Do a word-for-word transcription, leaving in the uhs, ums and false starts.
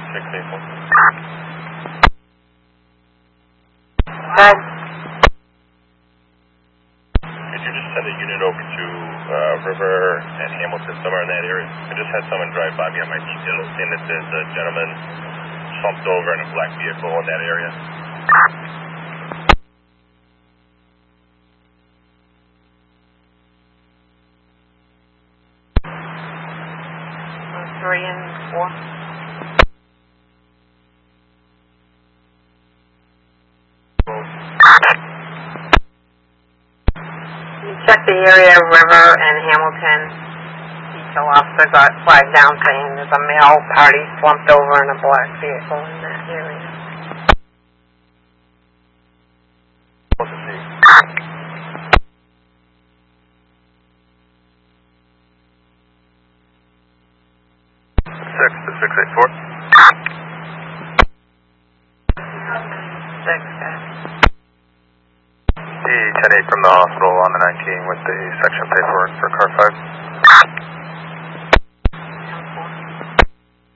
six eight four. Good. Could you just send a unit over to uh, River and Hamilton, somewhere in that area? I just had someone drive by me on my detail saying that there's a gentleman slumped over in a black vehicle in that area. Three and four. You check the area, River and Hamilton. Detail officer got flagged down saying there's a male party slumped over in a black vehicle in that area. What's the name? Six to six eight four. Six, guys. D ten eight from the hospital on the nineteen with the section paperwork for car five.